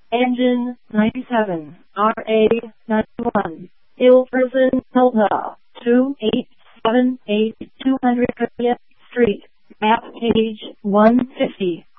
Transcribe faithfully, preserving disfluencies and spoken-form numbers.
Engine ninety-seven, R A ninety-one, Hilversum, Delta, two eight seven eight, two hundred fiftieth Street, map page one fifty.